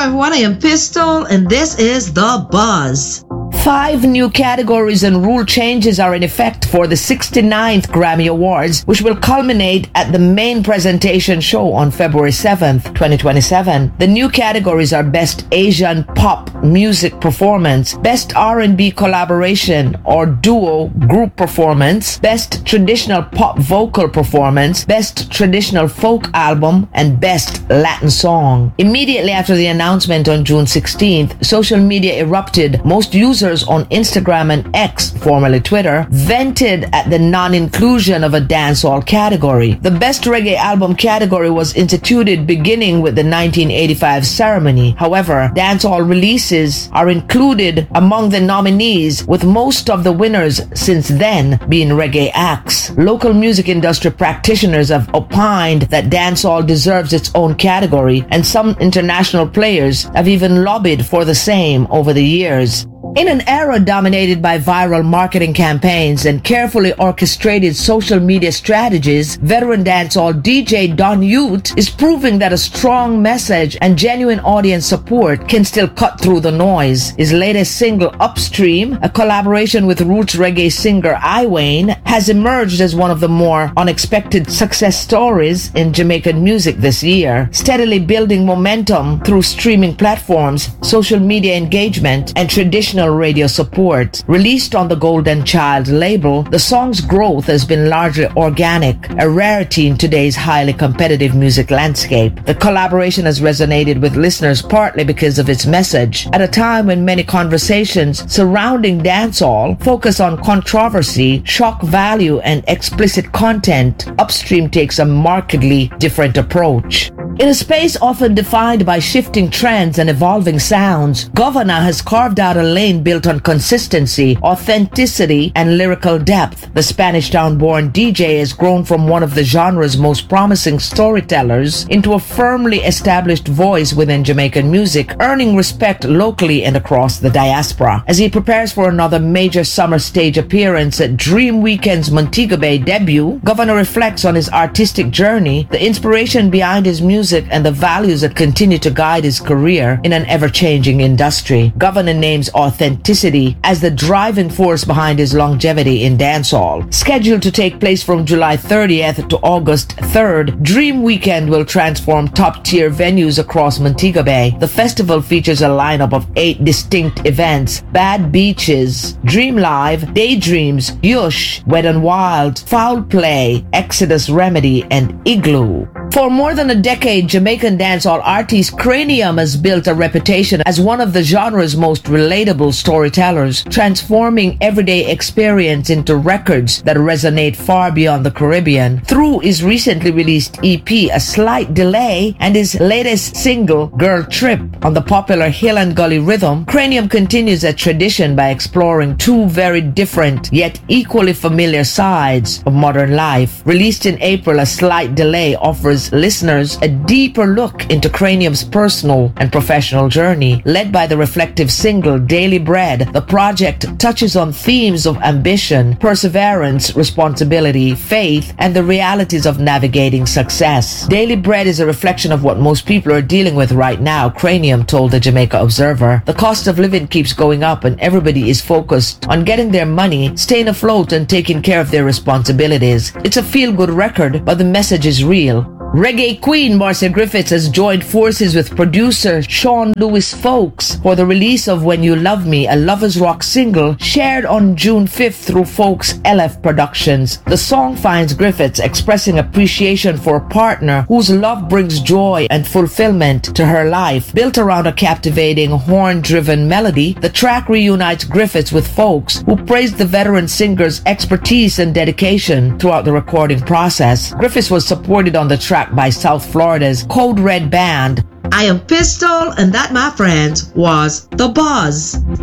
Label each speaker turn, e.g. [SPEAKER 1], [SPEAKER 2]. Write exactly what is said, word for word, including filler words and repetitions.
[SPEAKER 1] everyone, I am Pistol, and this is The Buzz.
[SPEAKER 2] Five new categories and rule changes are in effect for the sixty-ninth Grammy Awards, which will culminate at the main presentation show on February seventh, twenty twenty-seven. The new categories are Best Asian Pop Music Performance, Best R and B Collaboration or Duo Group Performance, Best Traditional Pop Vocal Performance, Best Traditional Folk Album, and Best Latin Song. Immediately after the announcement on June sixteenth, social media erupted. Most users on Instagram and X, formerly Twitter, vented at the non-inclusion of a dancehall category. The Best Reggae Album category was instituted beginning with the nineteen eighty-five ceremony. However, dancehall releases are included among the nominees, with most of the winners since then being reggae acts. Local music industry practitioners have opined that dancehall deserves its own category, and some international players have even lobbied for the same over the years. In an era dominated by viral marketing campaigns and carefully orchestrated social media strategies, veteran dancehall D J Don Ute is proving that a strong message and genuine audience support can still cut through the noise. His latest single, Upstream, a collaboration with roots reggae singer Iwayne, has emerged as one of the more unexpected success stories in Jamaican music this year, steadily building momentum through streaming platforms, social media engagement, and traditional radio support. Released on the Golden Child label, the song's growth has been largely organic, a rarity in today's highly competitive music landscape. The collaboration has resonated with listeners partly because of its message. At a time when many conversations surrounding dancehall focus on controversy, shock value, and explicit content, Upstream takes a markedly different approach. In a space often defined by shifting trends and evolving sounds, Governor has carved out a lane built on consistency, authenticity, and lyrical depth. The Spanish Town-born D J has grown from one of the genre's most promising storytellers into a firmly established voice within Jamaican music, earning respect locally and across the diaspora. As he prepares for another major summer stage appearance at Dream Weekend's Montego Bay debut, Governor reflects on his artistic journey, the inspiration behind his music, and the values that continue to guide his career in an ever-changing industry. Governor names authenticity as the driving force behind his longevity in dancehall. Scheduled to take place from July thirtieth to August third, Dream Weekend will transform top-tier venues across Montego Bay. The festival features a lineup of eight distinct events: Bad Beaches, Dream Live, Daydreams, Yush, Wet n Wild, Foul Play, Exodus Remedy, and Igloo. For more than a decade, Jamaican dancehall artist Cranium has built a reputation as one of the genre's most relatable storytellers, transforming everyday experience into records that resonate far beyond the Caribbean. Through his recently released E P, A Slight Delay, and his latest single, Girl Trip, on the popular Hill and Gully rhythm, Cranium continues a tradition by exploring two very different yet equally familiar sides of modern life. Released in April, A Slight Delay offers listeners a deeper look into Cranium's personal and professional journey. Led by the reflective single Daily Bread, the project touches on themes of ambition, perseverance, responsibility, faith, and the realities of navigating success. Daily Bread is a reflection of what most people are dealing with right now, Cranium told the Jamaica Observer. The cost of living keeps going up and everybody is focused on getting their money, staying afloat, and taking care of their responsibilities. It's a feel-good record, but the message is real. Reggae queen Marcia Griffiths has joined forces with producer Sean Lewis Folks for the release of When You Love Me, a lovers rock single shared on June fifth through Folks L F Productions. The song finds Griffiths expressing appreciation for a partner whose love brings joy and fulfillment to her life. Built around a captivating horn-driven melody, the track reunites Griffiths with Folks, who praised the veteran singer's expertise and dedication throughout the recording process. Griffiths was supported on the track by South Florida's Code Red Band.
[SPEAKER 1] I am Pistol, and that, my friends, was The Buzz.